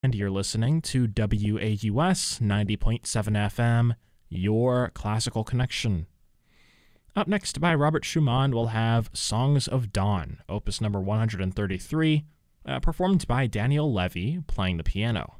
and you're listening to WAUS 90.7 FM, your classical connection. Up next by Robert Schumann, we'll have Songs of Dawn, opus number 133, performed by Daniel Levy playing the piano.